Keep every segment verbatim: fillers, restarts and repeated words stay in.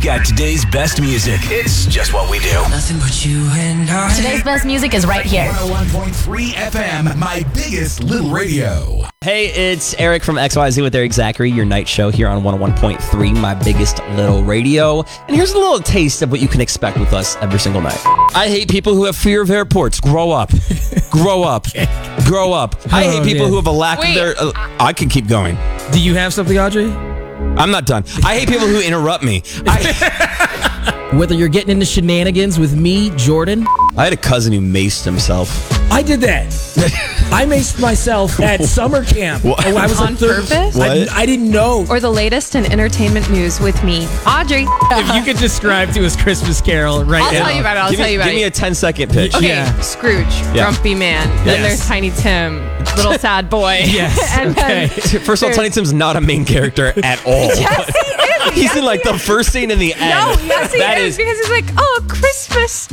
We've got today's best music. It's just what we do. Nothing but you and I. Today's best music is right here. one oh one point three F M, my biggest little radio. Hey, it's Eric from X Y Z with Eric Zachary, your night show here on one oh one point three, my biggest little radio. And here's a little taste of what you can expect with us every single night. I hate people who have fear of airports. Grow up. Grow up. Grow up. I hate Oh, people man. who have a lack Wait. of their... Uh, I can keep going. Do you have something, Audrey? I'm not done. I hate people who interrupt me. I, Whether you're getting into shenanigans with me, Jordan, I had a cousin who maced himself. I did that. I maced myself at summer camp. What? Oh, I was On like thirty. purpose? What? I, I didn't know. Or the latest in entertainment news with me, Audrey. If you could describe to us Christmas Carol right I'll now. tell you about it. I'll give tell me, you about give me it. a ten second pitch. Okay, Yeah. Scrooge, Yeah. grumpy man. Then Yes. there's Tiny Tim, little sad boy. Yes, and then okay. First of all, Tiny Tim's not a main character at all. Yes, he is. He's in like the first scene in the end. No, yes, he That is, because he's like, oh, Christmas.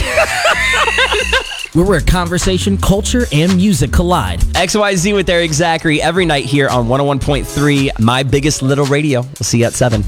We're where conversation, culture, and music collide. X Y Z with Eric Zachary every night here on one oh one point three, my biggest little radio. We'll see you at seven.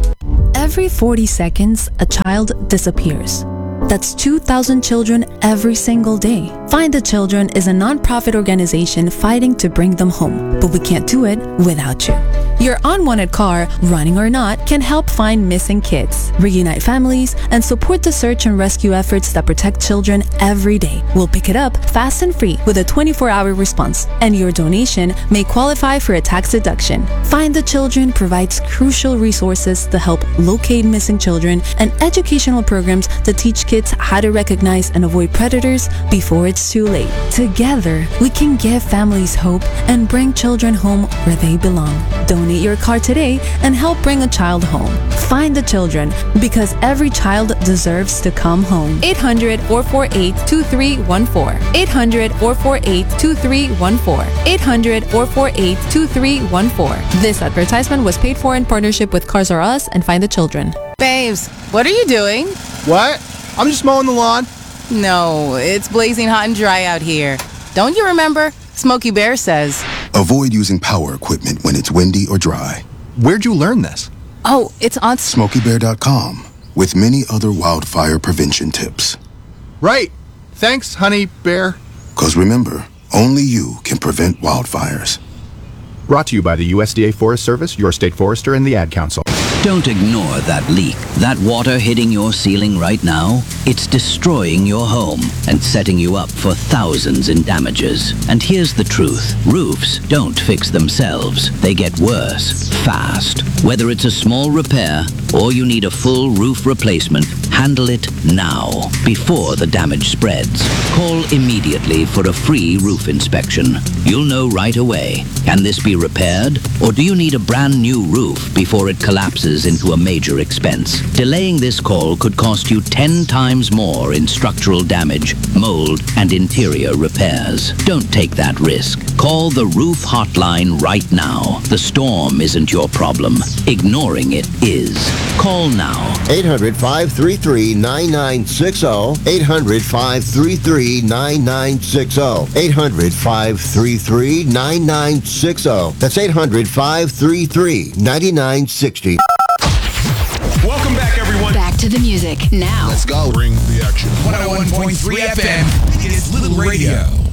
Every forty seconds, a child disappears. That's two thousand children every single day. Find the Children is a nonprofit organization fighting to bring them home, but we can't do it without you. Your unwanted car, running or not, can help find missing kids, reunite families, and support the search and rescue efforts that protect children every day. We'll pick it up fast and free with a twenty-four hour response, and your donation may qualify for a tax deduction. Find the Children provides crucial resources to help locate missing children and educational programs to teach kids how to recognize and avoid predators before it's too late. Together, we can give families hope and bring children home where they belong. Donate your car today and help bring a child home. Find the Children, because every child deserves to come home. eight hundred, four four eight, two three one four. eight hundred, four four eight, two three one four. eight hundred, four four eight, two three one four. This advertisement was paid for in partnership with Cars R Us and Find the Children. Babes, what are you doing? What? I'm just mowing the lawn. No, it's blazing hot and dry out here. Don't you remember? Smokey Bear says. Avoid using power equipment when it's windy or dry. Where'd you learn this? Oh, it's on. Smokey Bear dot com, with many other wildfire prevention tips. Right. Thanks, honey bear. Because remember, only you can prevent wildfires. Brought to you by the U S D A Forest Service, your state forester, and the Ad Council. Don't ignore that leak. That water hitting your ceiling right now, it's destroying your home and setting you up for thousands in damages. And here's the truth. Roofs don't fix themselves. They get worse, fast. Whether it's a small repair or you need a full roof replacement, handle it now, before the damage spreads. Call immediately for a free roof inspection. You'll know right away. Can this be repaired? Or do you need a brand new roof before it collapses into a major expense? Delaying this call could cost you ten times more in structural damage, mold, and interior repairs. Don't take that risk. Call the Roof Hotline right now. The storm isn't your problem. Ignoring it is. Call now. eight hundred, five three three, nine nine six zero. eight hundred, five three three, nine nine six zero. eight hundred, five three three, nine nine six zero. That's eight hundred, five three three, nine nine six zero. Welcome back, everyone. Back to the music now. Let's go. Bring the action. one oh one point three F M, biggest little radio.